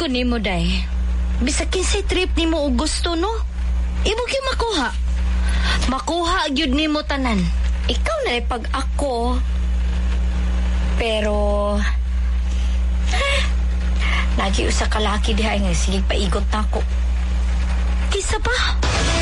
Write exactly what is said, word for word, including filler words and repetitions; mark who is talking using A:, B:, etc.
A: ko nimo, day. Bisag kinsay trip nimo og gusto, no? Imo gyud makuha. Makuha gyud nimo tanan. Ikaw na pag ako. Pero lagi usa ka laki diha nga sige paigot nako. Kisa pa?